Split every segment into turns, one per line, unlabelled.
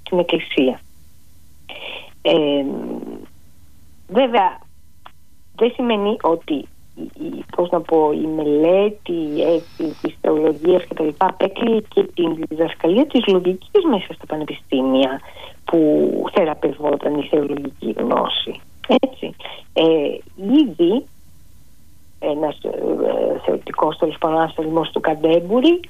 στην Εκκλησία. Βέβαια δεν σημαίνει ότι η μελέτη της θεολογίας και τα λοιπά απέκλειε και την διδασκαλία της λογικής μέσα στα πανεπιστήμια που θεραπευόταν η θεολογική γνώση. Έτσι. Ήδη ένας θεωρητικός τέλος πάντων του Καντέμπουρη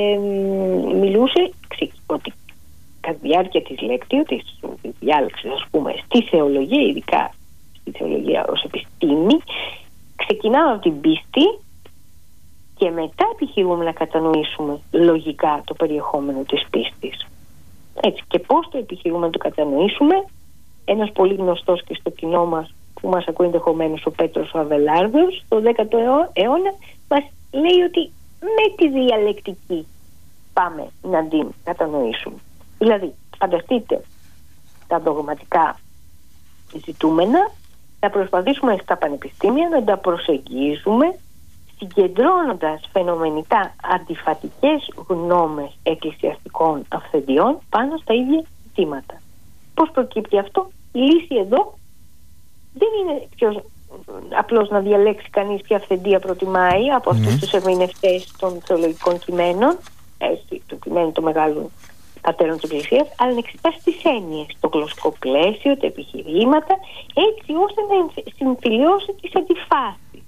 μιλούσε ότι κατά τη διάρκεια της λέκτειο, της διάλεξης ας πούμε, στη θεολογία, ειδικά στη θεολογία ως επιστήμη, ξεκινάμε από την πίστη και μετά επιχειρούμε να κατανοήσουμε λογικά το περιεχόμενο της πίστης. Έτσι, και πώς το επιχειρούμε να το κατανοήσουμε? Ένας πολύ γνωστός και στο κοινό μας που μας ακούει ενδεχομένως ο Πέτρος ο Αβελάρδος στο 10ο αιώνα μας λέει ότι με τη διαλεκτική πάμε να την κατανοήσουμε. Δηλαδή, φανταστείτε τα δογματικά ζητούμενα να προσπαθήσουμε στα πανεπιστήμια να τα προσεγγίζουμε συγκεντρώνοντας φαινομενικά αντιφατικές γνώμες εκκλησιαστικών αυθεντιών πάνω στα ίδια ζητήματα. Πώς προκύπτει αυτό? Η λύση εδώ δεν είναι απλώς να διαλέξει κανείς ποια αυθεντία προτιμάει από αυτούς τους ερμηνευτές των θεολογικών κειμένων, το κειμένο των μεγάλων πατέρων της Εκκλησίας, αλλά να εξετάσει τις έννοιες, το γλωσσικό πλαίσιο, τα επιχειρήματα, έτσι ώστε να συμφιλιώσει τις αντιφάσεις.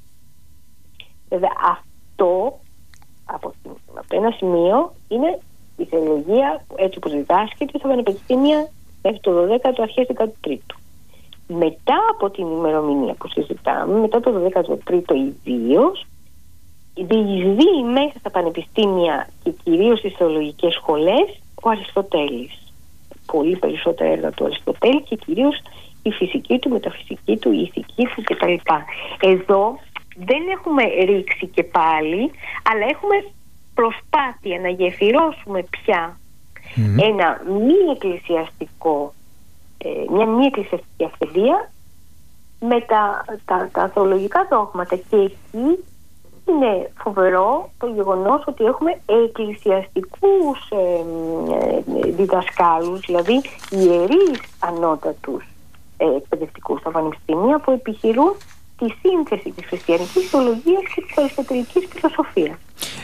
Βέβαια αυτό από ένα σημείο είναι η θεολογία έτσι όπως διδάσκεται στα πανεπιστήμια μέχρι το 12ο, αρχές 13ου. Μετά από την ημερομηνία που συζητάμε, μετά το 13ο ιδίως, διεισδύει μέσα στα πανεπιστήμια και κυρίως στις θεολογικές σχολές ο Αριστοτέλης. Πολύ περισσότερα έργα του Αριστοτέλη και κυρίως η φυσική του, η μεταφυσική του, η ηθική του κτλ. Εδώ δεν έχουμε ρίξει και πάλι, αλλά έχουμε προσπάθεια να γεφυρώσουμε πια ένα μη εκκλησιαστικό, μια μη εκκλησιαστική αυθεντία με τα θεολογικά δόγματα, και εκεί είναι φοβερό το γεγονός ότι έχουμε εκκλησιαστικούς διδασκάλους, δηλαδή ιερείς ανώτατους εκπαιδευτικούς στα πανεπιστήμια που επιχειρούν τη σύνθεση της χριστιανικής θεολογίας και της αριστοτελικής φιλοσοφίας.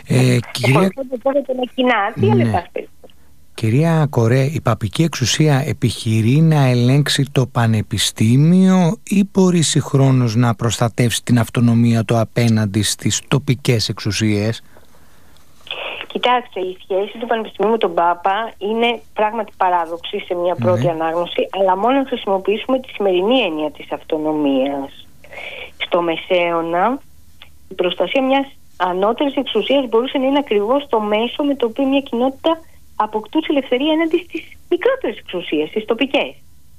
Κυρία Κορέ, η παπική εξουσία επιχειρεί να ελέγξει το πανεπιστήμιο ή μπορεί συγχρόνως να προστατεύσει την αυτονομία του απέναντι στις τοπικές εξουσίες?
Κοιτάξτε, η σχέση του Πανεπιστημίου με τον Πάπα είναι πράγματι παράδοξη σε μια πρώτη ανάγνωση, αλλά μόνο να χρησιμοποιήσουμε τη σημερινή έννοια της αυτονομίας. Στο Μεσαίωνα, η προστασία μιας ανώτερης εξουσίας μπορούσε να είναι ακριβώς το μέσο με το οποίο μια κοινότητα αποκτούσε ελευθερία έναντι στις μικρότερες εξουσίες, στις τοπικές.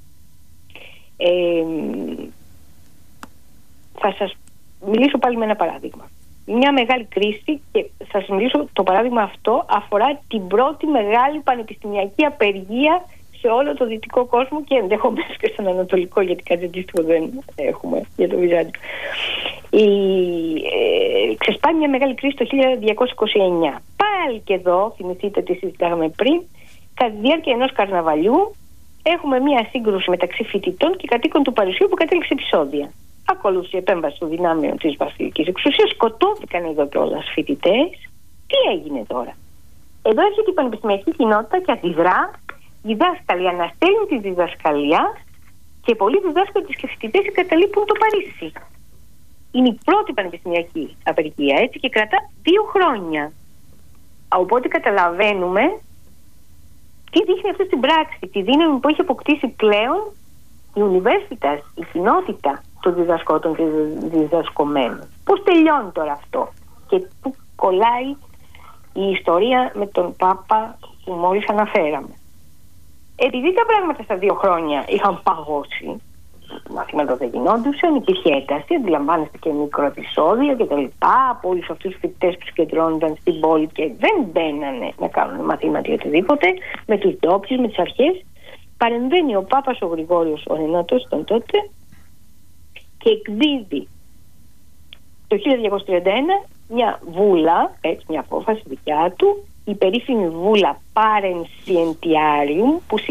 Θα σας μιλήσω πάλι με ένα παράδειγμα. Μια μεγάλη κρίση, και θα σας μιλήσω, το παράδειγμα αυτό αφορά την πρώτη μεγάλη πανεπιστημιακή απεργία σε όλο το δυτικό κόσμο και ενδεχομένως και στον ανατολικό, γιατί κάτι αντίστοιχο δεν έχουμε για το Βυζάντιο. Ξεσπάει μια μεγάλη κρίση το 1229. Πάλι και εδώ, θυμηθείτε τι συζητάγαμε πριν, κατά τη διάρκεια ενός καρναβαλιού έχουμε μια σύγκρουση μεταξύ φοιτητών και κατοίκων του Παρισιού που κατέληξε επεισόδια. Ακολούθησε η επέμβαση των δυνάμεων της βασιλικής εξουσίας, σκοτώθηκαν εδώ κιόλας φοιτητές. Τι έγινε τώρα? Εδώ έρχεται η πανεπιστημιακή κοινότητα και αντιδρά. Οι δάσκαλοι αναστέλνουν τη διδασκαλία και πολλοί διδάσκοντες και φοιτητές εγκαταλείπουν το Παρίσι. Είναι η πρώτη πανεπιστημιακή απεργία, έτσι, και κρατά 2 χρόνια. Οπότε καταλαβαίνουμε τι δείχνει αυτό στην πράξη, τη δύναμη που έχει αποκτήσει πλέον η Universitas, η κοινότητα των διδασκόντων και διδασκομένων. Πώς τελειώνει τώρα αυτό και πού κολλάει η ιστορία με τον Πάπα που μόλις αναφέραμε? Επειδή τα πράγματα στα 2 χρόνια είχαν παγώσει, μαθήματα δεν γινόντουσαν, υπήρχε ένταση, αντιλαμβάνεστε, και μικροεπεισόδια και τα λοιπά από όλους αυτούς τους φοιτητές που συγκεντρώνονταν στην πόλη και δεν μπαίνανε να κάνουν μαθήματα ή οτιδήποτε, με τους ντόπιους, με τις αρχές. Παρεμβαίνει ο Πάπας ο Γρηγόριος ο Ενάτος τον τότε και εκδίδει το 1231 μια βούλα, έτσι, μια απόφαση δικιά του, η περίφημη βούλα Parentiarium, που